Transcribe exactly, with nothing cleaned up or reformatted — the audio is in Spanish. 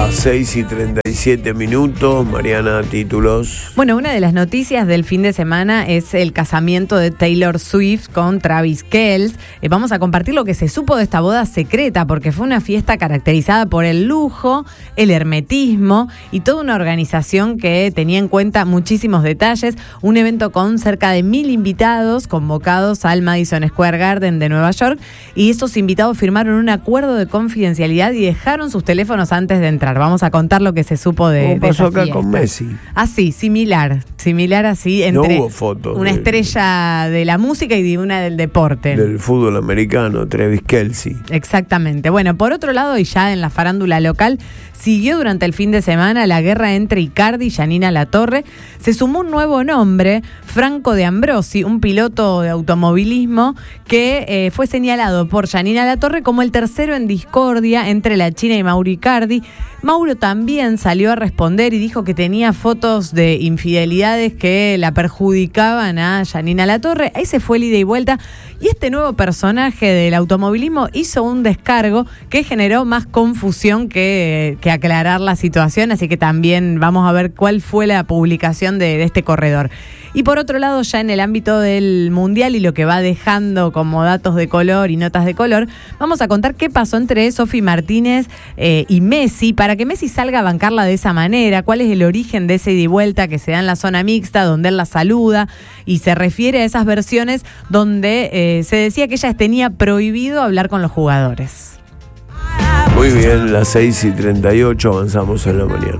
Las seis y treinta y siete minutos, Mariana, títulos. Bueno, una de las noticias del fin de semana es el casamiento de Taylor Swift con Travis Kelce. Eh, vamos a compartir lo que se supo de esta boda secreta, porque fue una fiesta caracterizada por el lujo, el hermetismo y toda una organización que tenía en cuenta muchísimos detalles. Un evento con cerca de mil invitados convocados al Madison Square Garden de Nueva York, y estos invitados firmaron un acuerdo de confidencialidad y dejaron sus teléfonos antes de entrar. Vamos a contar lo que se supo de, ¿Cómo de pasó esa acá fiesta. con Messi? Así, similar, similar así entre no hubo fotos una de, estrella de la música y de una del deporte. Del fútbol americano, Travis Kelce. Exactamente. Bueno, por otro lado, y ya en la farándula local, siguió durante el fin de semana la guerra entre Icardi y Giannina Latorre. Se sumó un nuevo nombre, Franco de Ambrosi, un piloto de automovilismo que eh, fue señalado por Giannina Latorre como el tercero en discordia entre la China y Mauro Icardi. Mauro también salió a responder y dijo que tenía fotos de infidelidades que la perjudicaban a Giannina Latorre. Ahí se fue el ida y vuelta. Y este nuevo personaje del automovilismo hizo un descargo que generó más confusión que, que aclarar la situación. Así que también vamos a ver cuál fue la publicación de, de este corredor. Y por otro lado, ya en el ámbito del Mundial y lo que va dejando como datos de color y notas de color, vamos a contar qué pasó entre Sofi Martínez eh, y Messi, para que Messi salga a bancarla de esa manera, cuál es el origen de ese ida y vuelta que se da en la zona mixta, donde él la saluda y se refiere a esas versiones donde eh, se decía que ella tenía prohibido hablar con los jugadores. Muy bien, las seis y treinta y ocho, avanzamos en la mañana.